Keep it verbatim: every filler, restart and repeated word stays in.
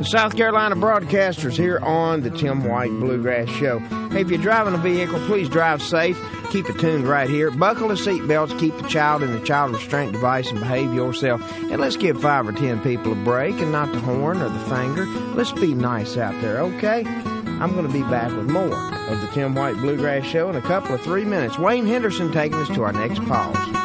The South Carolina broadcasters here on the Tim White Bluegrass Show. Hey, if you're driving a vehicle, please drive safe. Keep it tuned right here. Buckle the seatbelts, keep the child in the child restraint device, and behave yourself. And let's give five or ten people a break, and not the horn or the finger. Let's be nice out there, okay? I'm going to be back with more of the Tim White Bluegrass Show in a couple of three minutes. Wayne Henderson taking us to our next pause.